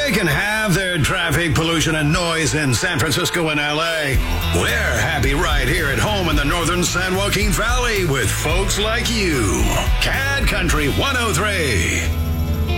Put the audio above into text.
They can have their traffic, pollution, and noise in San Francisco and LA. We're happy right here at home in the northern San Joaquin Valley with folks like you. CAD Country 103.